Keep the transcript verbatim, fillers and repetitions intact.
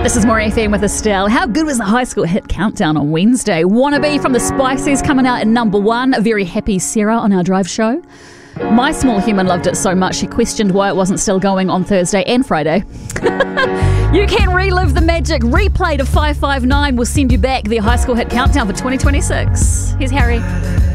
This is More F M with Estelle. How good was the high school hit countdown on Wednesday? Wannabe from the Spices coming out at number one. A very happy Sarah on our drive show. My small human loved it so much she questioned why it wasn't still going on Thursday and Friday. You can relive the magic. Replay to five five nine will send you back the high school hit countdown for twenty twenty-six. Here's Harry.